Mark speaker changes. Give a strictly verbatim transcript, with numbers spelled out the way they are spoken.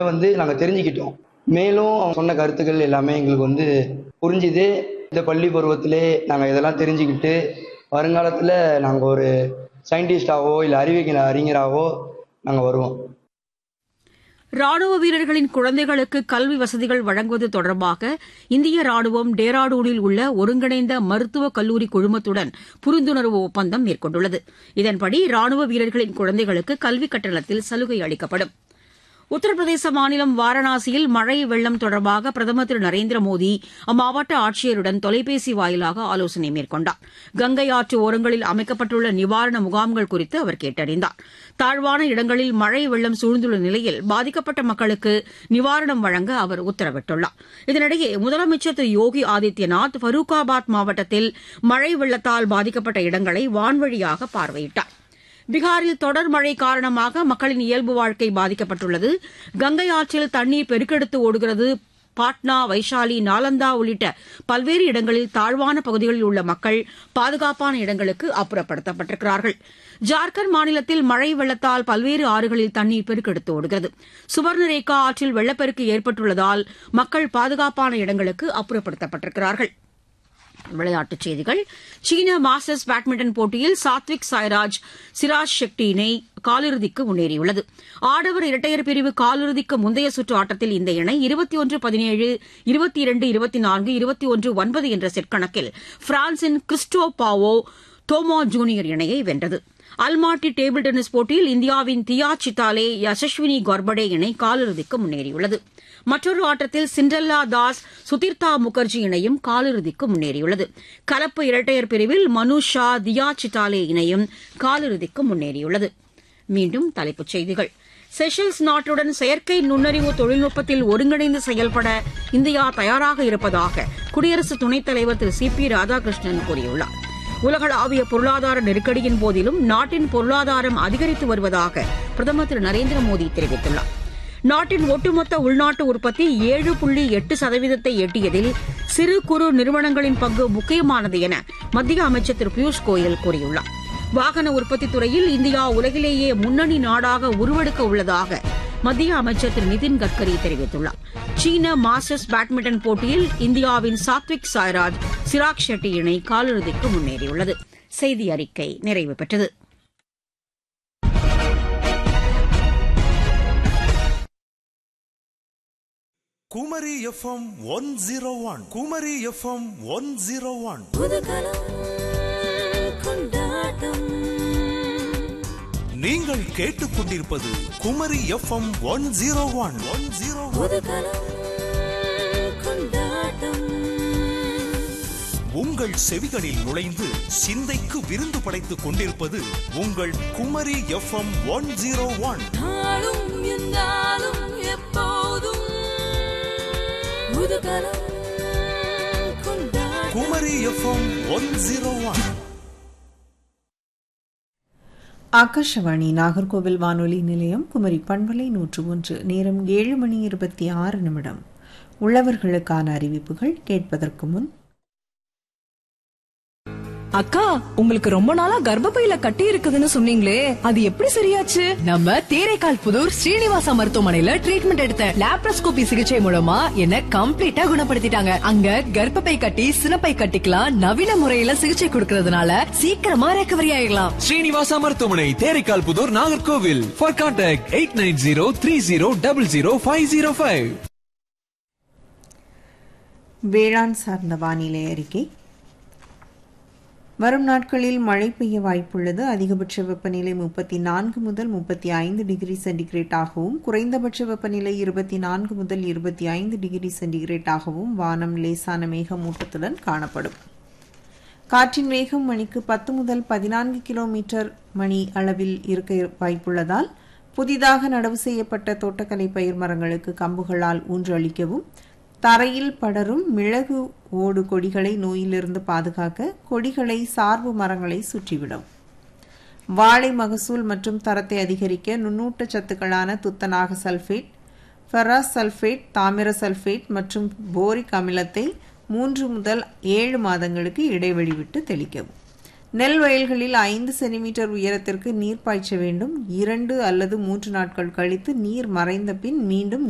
Speaker 1: வந்து நாங்க தெரிஞ்சுக்கிட்டோம். மேலும் அவங்க சொன்ன கருத்துக்கள் எல்லாமே எங்களுக்கு வந்து புரிஞ்சுது. இந்த பள்ளி பருவத்திலே நாங்க இதெல்லாம் தெரிஞ்சுக்கிட்டு, வருங்காலத்துல நாங்க ஒரு சயின்டிஸ்டாவோ, இல்ல அறிவியல் அறிஞராவோ நாங்க வருவோம்.
Speaker 2: ராணுவ வீரர்களின் குழந்தைகளுக்கு கல்வி வசதிகள் வழங்குவது தொடர்பாக இந்திய ராணுவம் டேராடூனில் உள்ள ஒருங்கிணைந்த மருத்துவக் கல்லூரி குழுமத்துடன் புரிந்துணர்வு ஒப்பந்தம் மேற்கொண்டுள்ளது. இதன்படி ராணுவ வீரர்களின் குழந்தைகளுக்கு கல்விக் கட்டணத்தில் சலுகை அளிக்கப்படும். உத்தரப்பிரதேச மாநிலம் வாரணாசியில் மழை வெள்ளம் தொடர்பாக பிரதமர் திரு நரேந்திர மோடி அம்மாவட்ட ஆட்சியருடன் தொலைபேசி வாயிலாக ஆலோசனை மேற்கொண்டார். கங்கை ஆற்று ஓரங்களில் அமைக்கப்பட்டுள்ள நிவாரண முகாம்கள் குறித்து அவர் கேட்டறிந்தார். தாழ்வான இடங்களில் மழை வெள்ளம் சூழ்ந்துள்ள நிலையில் பாதிக்கப்பட்ட மக்களுக்கு நிவாரணம் வழங்க அவர் உத்தரவிட்டுள்ளார். இதனிடையே முதலமைச்சர் திரு யோகி ஆதித்யநாத் ஃபரூக்காபாத் மாவட்டத்தில் மழை வெள்ளத்தால் பாதிக்கப்பட்ட இடங்களை வான்வழியாக பார்வையிட்டார். பீகாரில் தொடர் மழை காரணமாக மக்களின் இயல்பு வாழ்க்கை பாதிக்கப்பட்டுள்ளது. கங்கை ஆற்றில் தண்ணீர் பெருக்கெடுத்து ஓடுகிறது. பாட்னா, வைஷாலி, நாலந்தா உள்ளிட்ட பல்வேறு இடங்களில் தாழ்வான பகுதிகளில் உள்ள மக்கள் பாதுகாப்பான இடங்களுக்கு அப்புறப்படுத்தப்பட்டிருக்கிறார்கள். ஜார்க்கண்ட் மாநிலத்தில் மழை வெள்ளத்தால் பல்வேறு ஆறுகளில் தண்ணீர் பெருக்கெடுத்து ஓடுகிறது. சுவர்ணரேகா ஆற்றில் வெள்ளப்பெருக்கு ஏற்பட்டுள்ளதால் மக்கள் பாதுகாப்பான இடங்களுக்கு அப்புறப்படுத்தப்பட்டிருக்கிறார்கள். விளையாட்டுச் செய்திகள். சீன மாஸ்டர்ஸ் பேட்மிண்டன் போட்டியில் சாத்விக் சாய்ராஜ் சிராஜ் ஷெட்டி இணை காலிறுதிக்கு முன்னேறியுள்ளது. ஆடவர் இரட்டையர் பிரிவு காலிறுதிக்கு முந்தைய சுற்று ஆட்டத்தில் இந்த இணை இருபத்தி ஒன்று பதினேழு, இருபத்தி இரண்டு இருபத்தி நான்கு, இருபத்தி ஒன்று ஒன்பது என்ற செட் கணக்கில் பிரான்சின் கிறிஸ்டோ பாவோ தோமா ஜூனியர் இணையை வென்றது. அல்மாட்டி டேபிள் டென்னிஸ் போட்டியில் இந்தியாவின் தியா சித்தாலே, யசஸ்வினி கார்படே இணை காலிறுதிக்கு முன்னேறியுள்ளது. மற்றொரு ஆட்டத்தில் சிண்டல்லா தாஸ், சுதிர்தா முகர்ஜி இணையும் காலிறுதிக்கு முன்னேறியுள்ளது. கலப்பு இரட்டையர் பிரிவில் மனுஷா, தியா சித்தாலே இணையும் காலிறுதிக்கு முன்னேறியுள்ளது. மீண்டும் தலைப்புச் செய்திகள். செஷல்ஸ் நாட்டுடன் செயற்கை நுண்ணறிவு தொழில்நுட்பத்தில் ஒருங்கிணைந்து செயல்பட இந்தியா தயாராக இருப்பதாக குடியரசு துணைத் தலைவர் திரு சி பி ராதாகிருஷ்ணன் கூறியுள்ளார். உலகளாவிய பொருளாதார நெருக்கடியின் போதிலும் நாட்டின் பொருளாதாரம் அதிகரித்து வருவதாக பிரதமர் திரு நரேந்திர மோடி தெரிவித்துள்ளார். நாட்டின் ஒட்டுமொத்த உள்நாட்டு உற்பத்தி ஏழு புள்ளி எட்டு சதவீதத்தை எட்டியதில் சிறு குறு நிறுவனங்களின் பங்கு முக்கியமானது என மத்திய அமைச்சர் திரு பியூஷ் கோயல் கூறியுள்ளார். வாகன உற்பத்தித் துறையில் இந்தியா உலகிலேயே முன்னணி நாடாக உருவெடுக்க உள்ளதாக மத்திய அமைச்சர் திரு நிதின் கட்கரி தெரிவித்துள்ளார். சீன மாஸ்டர்ஸ் பேட்மிண்டன் போட்டியில் இந்தியாவின் சாத்விக் சாய்ராஜ் சிராக் ஷெட்டி இணை காலிறுதிக்கு முன்னேறியுள்ளது. செய்தி அறிக்கை நிறைவு பெற்றது.
Speaker 3: Kumari FM one zero one Kumari FM one zero one நீங்கள் கேட்டுக்கொண்டிருப்பது Kumari FM one zero one one zero உங்கள் செவிகளில் நுழைந்து சிந்தைக்கு விருந்து படைத்துக் கொண்டிருப்பது உங்கள் Kumari FM one zero one. Kumari FM one zero one.
Speaker 4: Akashvani Nagercoil வானொலி நிலையம், குமரி பண்பலை நூற்று ஒன்று. நேரம் ஏழு மணி இருபத்தி ஆறு நிமிடம். உள்ளவர்களுக்கான அறிவிப்புகள் கேட்பதற்கு முன்,
Speaker 5: அக்கா, உங்களுக்கு ரொம்ப நாளா கர்ப்பப்பையில கட்டி இருக்குதுன்னு சொன்னீங்களே, அது எப்படி சரியாச்சு? நம்ம தேரைக்கால் புதூர் ஸ்ரீனிவாசா மருத்துவமனையில ட்ரீட்மெண்ட் எடுத்த லாப்ரோஸ்கோபி சிகிச்சை மூலமா என்ன கம்ப்ளீட்டா குணப்படுத்திட்டாங்க. அங்க கர்ப்பப்பை கட்டி சினப்பை கட்டிக்கலாம் நவீன முறையில சிகிச்சை கொடுக்கறதுனால சீக்கிரமா ரெக்கவரி ஆயிடலாம்.
Speaker 6: ஸ்ரீனிவாசா மருத்துவமனை, Theraikkal Pudur, Nagercoil. For contact eight nine zero three zero double zero five zero five.
Speaker 4: வேளாண் சார்ந்த வானிலை அறிக்கை. வரும் நாட்களில் மழை பெய்ய வாய்ப்புள்ளது. அதிகபட்ச வெப்பநிலை முப்பத்தி நான்கு முதல் முப்பத்தி ஐந்து டிகிரி சென்டிகிரேட்டாகவும், குறைந்தபட்ச வெப்பநிலை இருபத்தி நான்கு முதல் இருபத்தி ஐந்து டிகிரி சென்டிகிரேட்டாகவும் வானம் லேசான மேகமூட்டத்துடன் காணப்படும். காற்றின் வேகம் மணிக்கு பத்து முதல் பதினான்கு கிலோமீட்டர் மணி அளவில் இருக்க வாய்ப்புள்ளதால் புதிதாக நடவு செய்யப்பட்ட தோட்டக்கலை பயிர் மரங்களுக்கு கம்புகளால் ஊன்று அளிக்கவும், தரையில் படரும் மிளகு ஓடு கொடிகளை நோயிலிருந்து பாதுகாக்க கொடிகளை சார்பு மரங்களை சுற்றிவிடும். வாழை மகசூல் மற்றும் தரத்தை அதிகரிக்க நுண்ணூட்ட சத்துக்களான துத்தநாக சல்பேட், ஃபெரஸ் சல்பேட், தாமிர சல்பேட் மற்றும் போரிக் அமிலத்தை மூன்று முதல் ஏழு மாதங்களுக்கு இடைவெளி விட்டு தெளிக்கவும். நெல் வயல்களில் ஐந்து சென்டிமீட்டர் உயரத்திற்கு நீர் பாய்ச்ச வேண்டும். இரண்டு அல்லது மூன்று நாட்கள் கழித்து நீர் மறைந்த பின் மீண்டும்